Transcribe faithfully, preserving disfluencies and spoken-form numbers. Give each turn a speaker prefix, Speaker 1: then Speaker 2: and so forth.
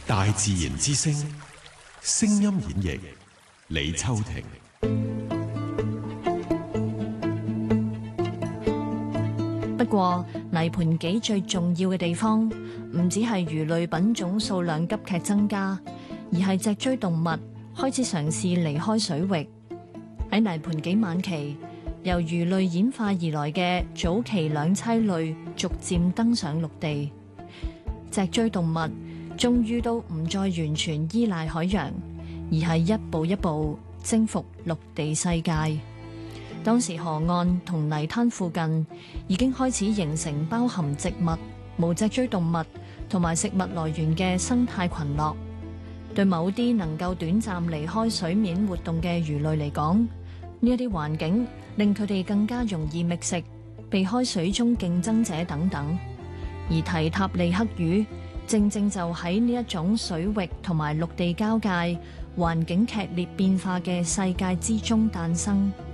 Speaker 1: 大自然之聲，聲音演繹，李秋婷。
Speaker 2: 不過泥盆紀最重要嘅地方，唔只係魚類品種數量急劇增加，而係脊椎動物開始嘗試離開水域。喺泥盆紀晚期，由魚類演化而來嘅早期兩棲類逐漸登上陸地，脊椎動物終於都唔再完全依賴海洋，而係一步一步征服陸地世界。當時河岸同泥灘附近已經開始形成包含植物、無脊椎動物同埋食物來源嘅生態群落。對某啲能夠短暫離開水面活動嘅魚類嚟講，呢一啲環境令佢哋更加容易覓食，避開水中競爭者等等。而提塔利克魚正正就喺呢一種水域同埋陸地交界、環境劇烈變化嘅世界之中誕生。